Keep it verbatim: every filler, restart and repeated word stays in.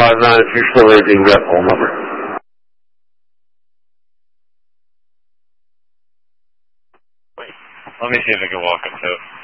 five nine if you're still there, you can grab the whole number. Wait, let me see if I can walk up to it.